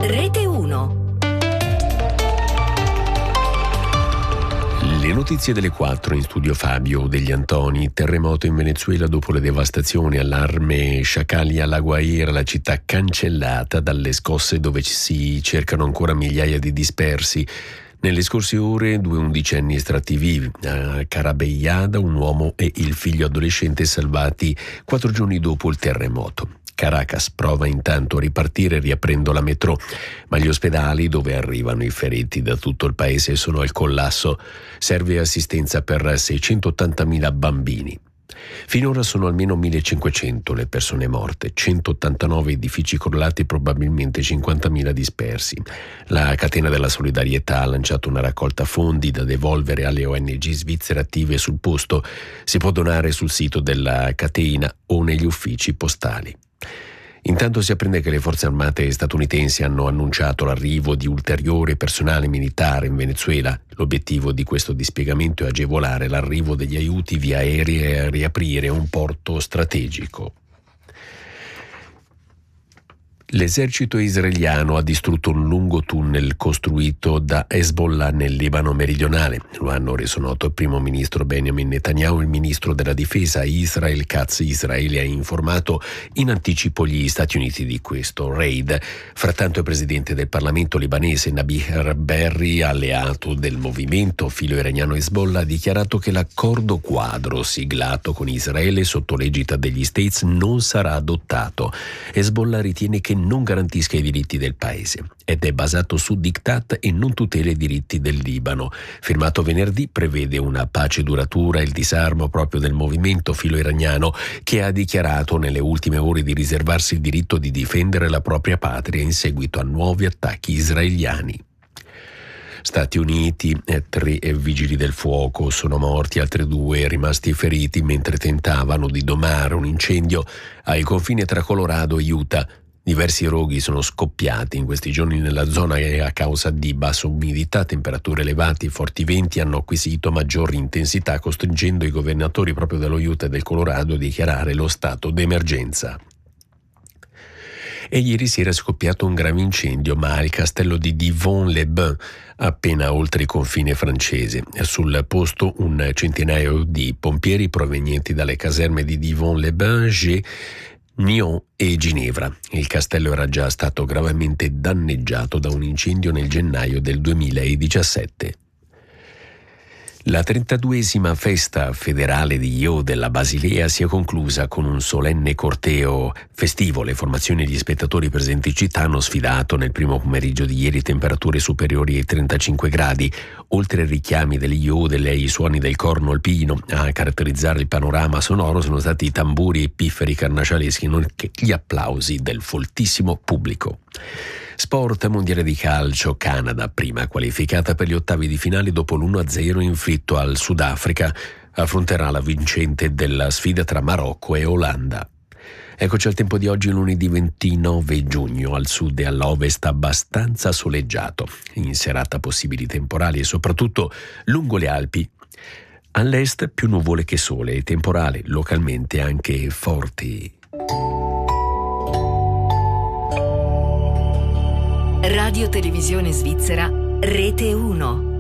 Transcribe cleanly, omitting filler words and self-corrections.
Rete 1. Le notizie delle 4 in studio Fabio Degli Antoni. Terremoto in Venezuela dopo le devastazioni, allarme sciacalli alla Guaira, la città cancellata dalle scosse dove si cercano ancora migliaia di dispersi. Nelle scorse ore 2 undicenni estratti vivi, a Carabellada un uomo e il figlio adolescente salvati 4 giorni dopo il terremoto. Caracas prova intanto a ripartire riaprendo la metro, ma gli ospedali dove arrivano i feriti da tutto il paese sono al collasso. Serve assistenza per 680.000 bambini. Finora sono almeno 1.500 le persone morte, 189 edifici crollati e probabilmente 50.000 dispersi. La catena della solidarietà ha lanciato una raccolta fondi da devolvere alle ONG svizzere attive sul posto. Si può donare sul sito della catena o negli uffici postali. Intanto si apprende che le forze armate statunitensi hanno annunciato l'arrivo di ulteriore personale militare in Venezuela. L'obiettivo di questo dispiegamento è agevolare l'arrivo degli aiuti via aerei e riaprire un porto strategico. L'esercito israeliano ha distrutto un lungo tunnel costruito da Hezbollah nel Libano meridionale. Lo hanno reso noto il primo ministro Benjamin Netanyahu. Il ministro della difesa Israel Katz. Israele ha informato in anticipo gli Stati Uniti di questo raid. Frattanto il presidente del Parlamento libanese Nabih Berri, alleato del movimento filo-iraniano Hezbollah, ha dichiarato che l'accordo quadro siglato con Israele sotto l'egida degli States non sarà adottato. Hezbollah ritiene che non garantisca i diritti del paese ed è basato su diktat e non tutela i diritti del Libano. Firmato venerdì, prevede una pace duratura e il disarmo proprio del movimento filo-iraniano, che ha dichiarato nelle ultime ore di riservarsi il diritto di difendere la propria patria in seguito a nuovi attacchi israeliani. Stati Uniti, 3 vigili del fuoco sono morti, altri 2 rimasti feriti mentre tentavano di domare un incendio al confine tra Colorado e Utah. Diversi roghi sono scoppiati in questi giorni nella zona e a causa di bassa umidità, temperature elevate e forti venti hanno acquisito maggiori intensità, costringendo i governatori proprio dello Utah e del Colorado a dichiarare lo stato d'emergenza. E ieri sera è scoppiato un grave incendio, ma al castello di Divonne-les-Bains, appena oltre il confine francese. Sul posto un centinaio di pompieri provenienti dalle caserme di Divonne-les-Bains, Nyon e Ginevra. Il castello era già stato gravemente danneggiato da un incendio nel gennaio del 2017. La 32esima festa federale di Io della Basilea si è conclusa con un solenne corteo festivo. Le formazioni e gli spettatori presenti in città hanno sfidato nel primo pomeriggio di ieri temperature superiori ai 35 gradi. Oltre ai richiami degli Iode e i suoni del corno alpino, a caratterizzare il panorama sonoro sono stati i tamburi e pifferi carnaccialeschi, nonché gli applausi del foltissimo pubblico. Sport, mondiale di calcio, Canada, prima qualificata per gli ottavi di finale dopo l'1-0 inflitto al Sudafrica, affronterà la vincente della sfida tra Marocco e Olanda. Eccoci al tempo di oggi, lunedì 29 giugno, al sud e all'ovest abbastanza soleggiato, in serata possibili temporali e soprattutto lungo le Alpi. All'est più nuvole che sole e temporale, localmente anche forti. Radio Televisione Svizzera, Rete 1.